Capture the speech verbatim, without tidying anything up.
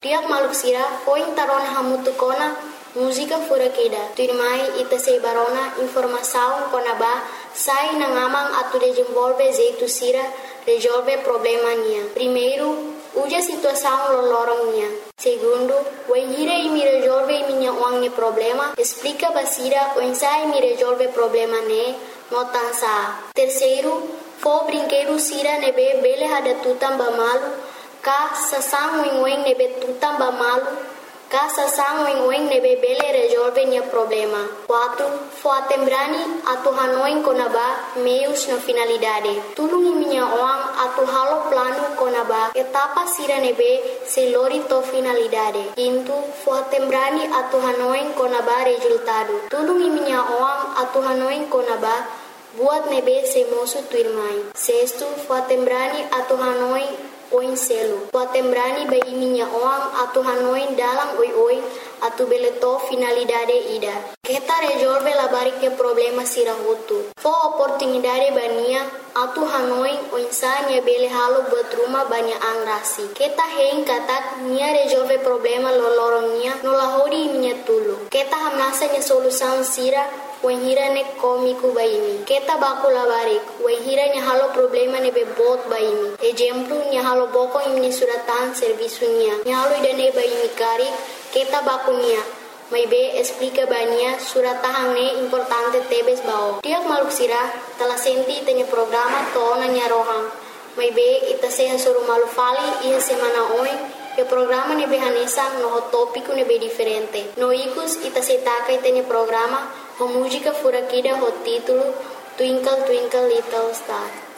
Tiak maluk sira foi tarona hamutu kona música fura kida. Tuirmai ita sei barona informação konaba sai na ngamang atu desenvolve jeito sira resolve problema nia. Primeiro, uja situação lolorong nia. Segundo, o enhira e me resolve minha uang problema. Explica basira o ensai me resolve problema ne notansa. Terceiro, fo brinquedo sira nebe bele hada tutam bamalu ka sasang wing wing nebe tutam bamalu ka sasang wing wing nebe bele resolve nia problema. Quatro, fo atembrani atu hanoing konaba meios na finalidade. Tulungi minha uang atu halo plano konaba etapa sira nebe se lori to finalidade. Quinto, fo atembrani atu hanoing konaba resultado. Tulungi minha uang atu hanoing konaba buat nebe se mosu tuirmai. Sexto, fo atembrani atu hanoing oin selo. Fo atembrani bai minha uang atu hanoing dalam oi oi atu beleto finalidade ida. Kita resolve labarik ke problema sira hutu. Fo oportunidade bania atu hanoing oinsanya bele halo buat rumah banyak angrasi. Kita hein katak nia resolve problema lolorong nia nolahori minha tulu. Kita hamnasa nya solusan sira wenhira ne komiku baimi. Kita baku labarik wenhira nya halo problema ne bebot baimi. Exemplo nya halo boko imni suratan servisu nia. Nya halo idane baimi kari kita baku nia. Mai be explica bania suratahang ne importante tebes bao. Tiak maluk sira telah senti tanya programa to nanya rohang. Mai be ita seha suruh malu fali iha semana oin. E programa ne behanesa no tópico ne be diferente. No ikus ita setaka itanya programa ho música fura kida ho título Twinkle Twinkle Little Star.